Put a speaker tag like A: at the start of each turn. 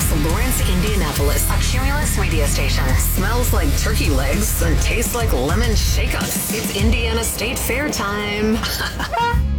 A: It's Lawrence, Indianapolis, a Cumulus radio station. Smells like turkey legs and tastes like lemon shake-ups. It's Indiana State Fair time.